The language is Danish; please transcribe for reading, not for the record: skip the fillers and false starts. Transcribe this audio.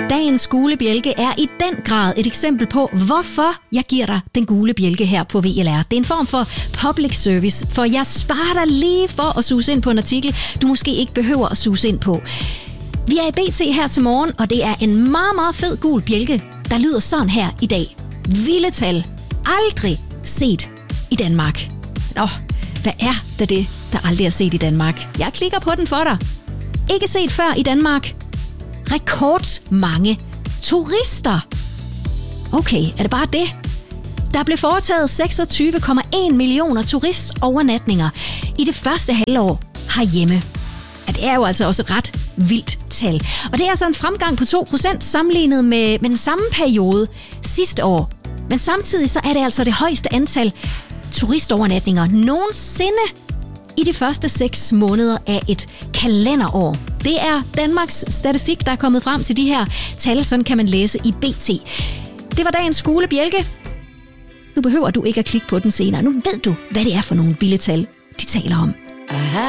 Dagens gule bjælke er i den grad et eksempel på, hvorfor jeg giver dig den gule bjælke her på VLR. Det er en form for public service, for jeg sparer dig lige for at suse ind på en artikel, du måske ikke behøver at suse ind på. Vi er i BT her til morgen, og det er en meget, meget fed gul bjælke, der lyder sådan her i dag. Vilde tal. Aldrig set i Danmark. Nå, hvad er det, der aldrig er set i Danmark? Jeg klikker på den for dig. Ikke set før i Danmark. Rekordmange turister. Okay, er det bare det? Der blev foretaget 26,1 millioner turistovernatninger i det første halvår herhjemme. Ja, det er jo altså også et ret vildt tal. Og det er altså en fremgang på 2% sammenlignet med den samme periode sidste år. Men samtidig så er det altså det højeste antal turistovernatninger nogensinde i de første 6 måneder af et kalenderår. Det er Danmarks Statistik, der er kommet frem til de her tal. Sådan kan man læse i BT. Det var dagens gule bjælke. Nu behøver du ikke at klikke på den senere. Nu ved du, hvad det er for nogle vilde tal, de taler om.